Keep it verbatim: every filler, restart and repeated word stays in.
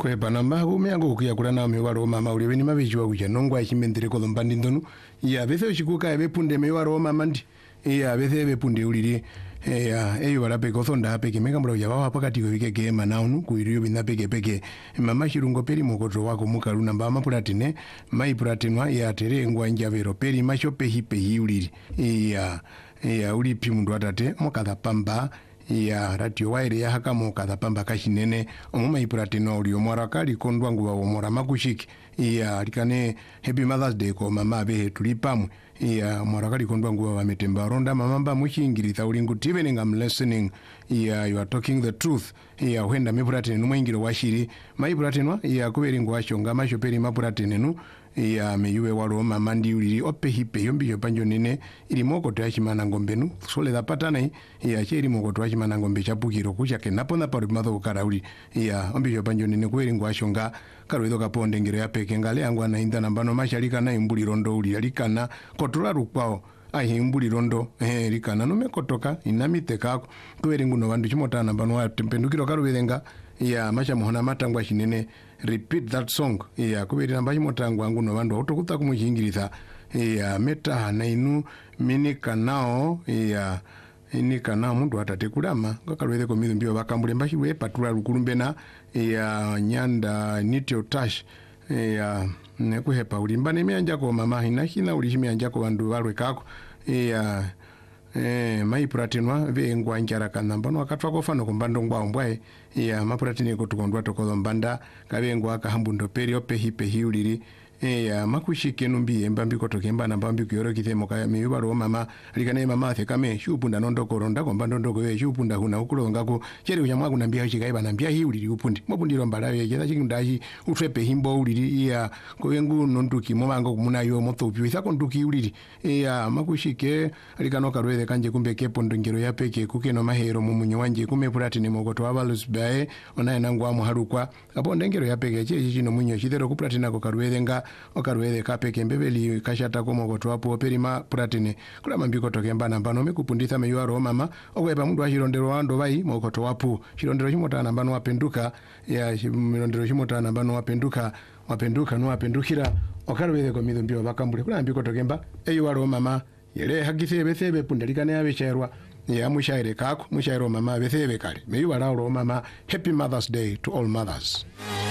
kwe banamba ku miango kuya kulana me waro mama uli beni mabichwa kuja nongwa chimendere ko lombandi ndonu ya bethe chikuka ebepunde me waro mama ndi ya bethe ebepunde uliri ya eyo balape ko thonda peke meka mlo ya baba pakati ko bikeke manaunu kuiriyo bina peke peke mama shirungo peri mokoto wako mukaluna mbama pulatine mai pulatinwa ya terengwa njavero peri mashope hipe hi uliri ya ya uli pimundu atate mokatha pamba ya radio waire ya hakamo katha pamba kashinene omuma ipulatino uli omwarakali kondwa nguwa omora makushiki ya likane happy mother's day ko mama be tulipamwe ya mwarakali kondwa nguwa wametemba ronda mamamba mushingiriza ulingu even I'm listening ya you are talking the truth ya wenda mepulatino numwingiro washiri maipulatino ya kuberi ngwashonga mashoperi mapulatino ya meyuwe walo mama ndi uliri ope hipe yombi yopanjo nene ili moko tuashimana ngombenu sole da patana ya cheri moko tuashimana ngombe chapukiro kucha kenapo na paru matho kukara uli ya ombi yopanjo nene kweri ngwashonga karo ido kaponde ngiro ya peke ngale yangu anainda nambano mashalika na imbuli rondo uli alikana kotularu kwao ahi imbuli rondo eh likana nume kotoka inamite kako kweri nguno vandu chimotana nambano wa tempendukiro karo vedenga ya macha muhona matangwa shinene repeat that song ya kubiri namba chimotangwa nguno vandu autokuta kumuchingiriza ya meta na inu mini kanao ya ini kana mundu atate kulama ngakalweze ko mizo mbio bakambule mbashi we patula lukulumbena ya nyanda nitio tash ya nekuhepa ulimba nemyanja ko mama hina hina ulishimyanja ko bandu balwe kako ya eh mai pratinwa vengwa njara kana mbano akatwa ko fano kombando ngwa mbwae ya mapratini ko tukondwa tokozo mbanda kavengwa akahambundo peri ope hipe hiuliri ya makushike numbi mbambi kotokemba na mbambi kuyoro kithemo kaya miba ro mama likane mama athe kame shupunda nondoko ronda komba ndondoko we shupunda huna ukulonga ko cheri unyamwa kunambia chikaiba nambia hi uliri upundi mobundiro mbalawe cheza chikindashi utrepe himbo uliri ya kowengu nonduki momango kumuna yo mothopi withako nduki uliri ya makushike likano karwele kanje kumbe kepo ndongero ya peke kukeno mahero mumunyo wanje kume pulatini mogoto abalus bae onaye nangwa muharukwa apo ndengero ya peke chechi chino munyo chithero kuplatina ko karwele nga okarwele kapeke mbebeli kashata komo kotwapo perima pulatine kula mambiko tokemba nambano mekupunditha meyuaro mama okwepa mundu ashirondero wando vai mokoto wapu shirondero chimota nambano wapenduka ya shirondero chimota nambano wapenduka wapenduka no wapendukira okarwele komizo mbio bakambule kula mambiko tokemba eyuaro mama yele hagise besebe pundalikane abesherwa ya mushaire kako mushairo mama besebe kale meyuaro mama. Happy Mother's Day to all mothers.